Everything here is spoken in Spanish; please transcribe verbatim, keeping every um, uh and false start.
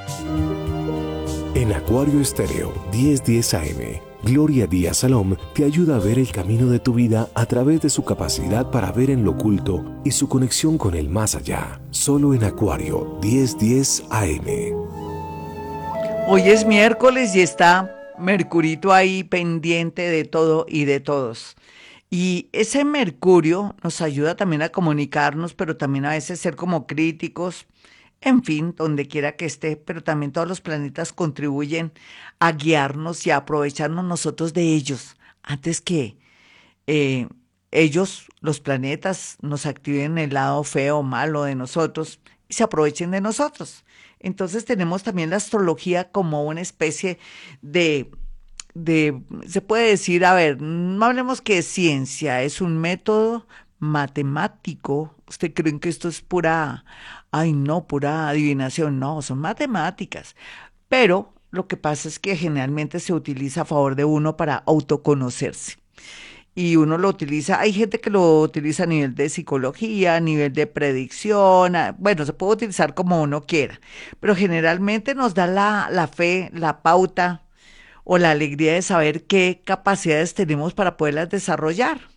En Acuario Estéreo diez diez A M, Gloria Díaz Salom te ayuda a ver el camino de tu vida a través de su capacidad para ver en lo oculto y su conexión con el más allá. Solo en Acuario diez diez A M. Hoy es miércoles y está Mercurito ahí pendiente de todo y de todos. Y ese Mercurio nos ayuda también a comunicarnos, pero también a veces ser como críticos, en fin, donde quiera que esté, pero también todos los planetas contribuyen a guiarnos y a aprovecharnos nosotros de ellos, antes que eh, ellos, los planetas, nos activen el lado feo o malo de nosotros y se aprovechen de nosotros. Entonces tenemos también la astrología como una especie de de, se puede decir, a ver, no hablemos que ciencia, es un método matemático. ¿Usted creen que esto es pura, ay no, pura adivinación? No, son matemáticas. Pero lo que pasa es que generalmente se utiliza a favor de uno para autoconocerse. Y uno lo utiliza, hay gente que lo utiliza a nivel de psicología, a nivel de predicción, a- bueno, se puede utilizar como uno quiera, pero generalmente nos da la, la fe, la pauta o la alegría de saber qué capacidades tenemos para poderlas desarrollar.